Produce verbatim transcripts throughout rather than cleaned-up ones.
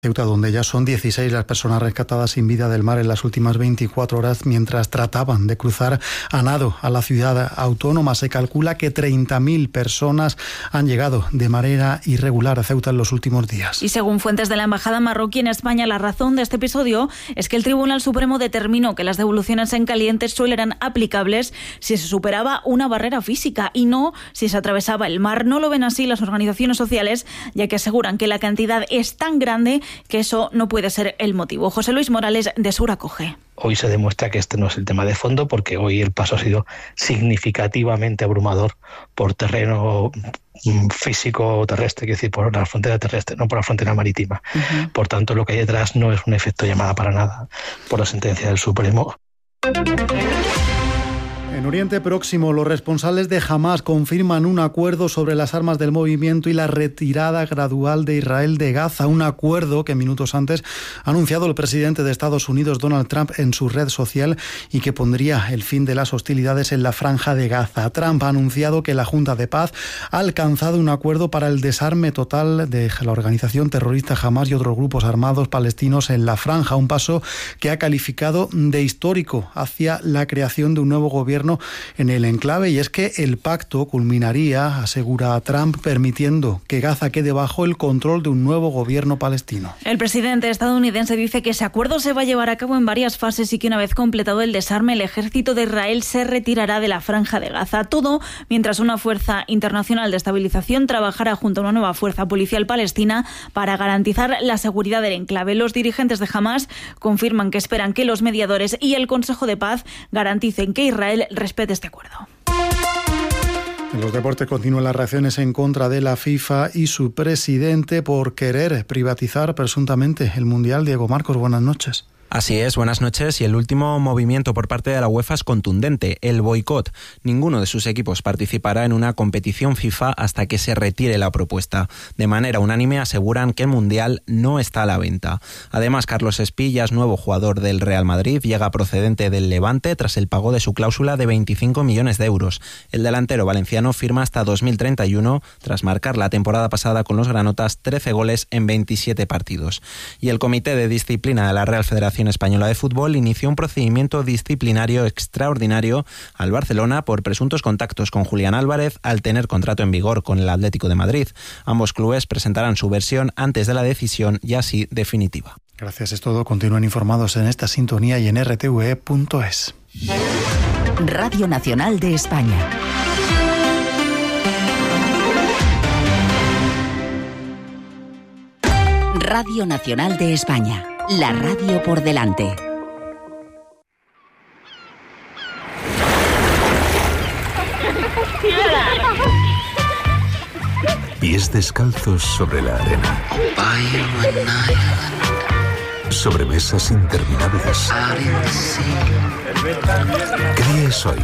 Ceuta, donde ya son dieciséis las personas rescatadas sin vida del mar en las últimas veinticuatro horas mientras trataban de cruzar a nado a la ciudad autónoma. Se calcula que treinta mil personas han llegado de manera irregular a Ceuta en los últimos días. Y según fuentes de la Embajada marroquí en España, la razón de este episodio es que el Tribunal Supremo determinó que las devoluciones en caliente solo eran aplicables si se superaba una barrera física y no si se atravesaba el mar. No lo ven así las organizaciones sociales, ya que aseguran que la cantidad es tan grande que eso no puede ser el motivo. José Luis Morales, de Sur Acoge. Hoy se demuestra que este no es el tema de fondo, porque hoy el paso ha sido significativamente abrumador por terreno físico terrestre, es decir, por la frontera terrestre, no por la frontera marítima. Uh-huh. Por tanto, lo que hay detrás no es un efecto llamada para nada por la sentencia del Supremo. En Oriente Próximo, los responsables de Hamás confirman un acuerdo sobre las armas del movimiento y la retirada gradual de Israel de Gaza. Un acuerdo que minutos antes ha anunciado el presidente de Estados Unidos, Donald Trump, en su red social y que pondría el fin de las hostilidades en la franja de Gaza. Trump ha anunciado que la Junta de Paz ha alcanzado un acuerdo para el desarme total de la organización terrorista Hamás y otros grupos armados palestinos en la franja. Un paso que ha calificado de histórico hacia la creación de un nuevo gobierno en el enclave, y es que el pacto culminaría, asegura Trump, permitiendo que Gaza quede bajo el control de un nuevo gobierno palestino. El presidente estadounidense dice que ese acuerdo se va a llevar a cabo en varias fases y que una vez completado el desarme, el ejército de Israel se retirará de la franja de Gaza. Todo mientras una fuerza internacional de estabilización trabajará junto a una nueva fuerza policial palestina para garantizar la seguridad del enclave. Los dirigentes de Hamás confirman que esperan que los mediadores y el Consejo de Paz garanticen que Israel respete este acuerdo. En los deportes continúan las reacciones en contra de la FIFA y su presidente por querer privatizar presuntamente el Mundial. Diego Marcos, buenas noches. Así es, buenas noches. Y el último movimiento por parte de la UEFA es contundente, el boicot. Ninguno de sus equipos participará en una competición FIFA hasta que se retire la propuesta. De manera unánime aseguran que el Mundial no está a la venta. Además, Carlos Espillas, nuevo jugador del Real Madrid, llega procedente del Levante tras el pago de su cláusula de veinticinco millones de euros. El delantero valenciano firma hasta dos mil treinta y uno tras marcar la temporada pasada con los granotas trece goles en veintisiete partidos. Y el Comité de Disciplina de la Real Federación Española de Fútbol inició un procedimiento disciplinario extraordinario al Barcelona por presuntos contactos con Julián Álvarez al tener contrato en vigor con el Atlético de Madrid. Ambos clubes presentarán su versión antes de la decisión y así definitiva. Gracias, es todo. Continúen informados en esta sintonía y en r t v e punto es. Radio Nacional de España. Radio Nacional de España. La radio por delante. Pies descalzos sobre la arena. Sobre mesas interminables. ¿Qué día es hoy?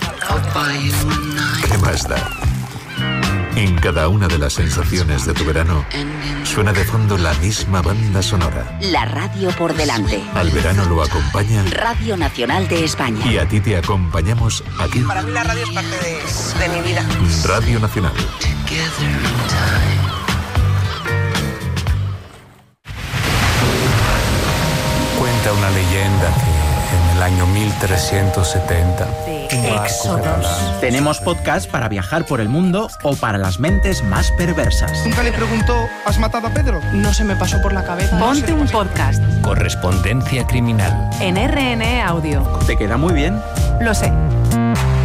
¿Qué más da? En cada una de las sensaciones de tu verano suena de fondo la misma banda sonora. La radio por delante. Al verano lo acompaña Radio Nacional de España. Y a ti te acompañamos aquí. Para mí la radio es parte de, de mi vida. Radio Nacional. Cuenta una leyenda que en el año mil trescientos setenta... Éxodos. Tenemos podcast para viajar por el mundo o para las mentes más perversas. Nunca le preguntó, ¿has matado a Pedro? No se me pasó por la cabeza. Ponte un podcast. Correspondencia criminal. En R N E Audio. ¿Te queda muy bien? Lo sé.